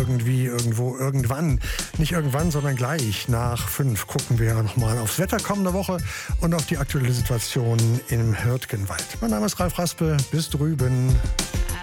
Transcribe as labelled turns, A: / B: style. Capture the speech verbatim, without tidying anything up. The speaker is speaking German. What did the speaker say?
A: irgendwie, irgendwo, irgendwann. Nicht irgendwann, sondern gleich nach fünf gucken wir nochmal aufs Wetter kommende Woche und auf die aktuelle Situation im Hürtgenwald. Mein Name ist Ralf Raspe. Bis drüben.